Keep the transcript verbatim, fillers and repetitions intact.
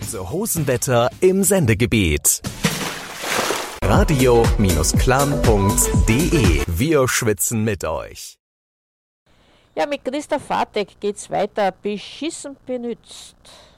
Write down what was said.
Unser Hosenwetter im Sendegebiet. radio-klamm punkt de. Wir schwitzen mit euch. Ja, mit Christa Fatek geht's weiter. Beschissen benützt.